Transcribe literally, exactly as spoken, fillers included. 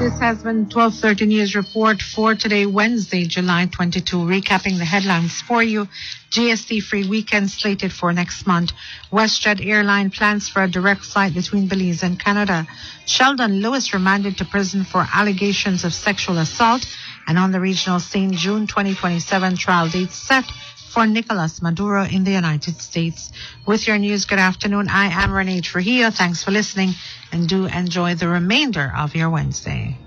This has been twelve thirty News Report for today, Wednesday, July twenty-second. Recapping the headlines for you. G S T-free weekend slated for next month. WestJet airline plans for a direct flight between Belize and Canada. Sheldon Lewis remanded to prison for allegations of sexual assault. And on the regional scene, June twenty twenty-seven trial date set for Nicolas Maduro in the United States. With your news, good afternoon. I am Renee Trujillo. Thanks for listening and do enjoy the remainder of your Wednesday.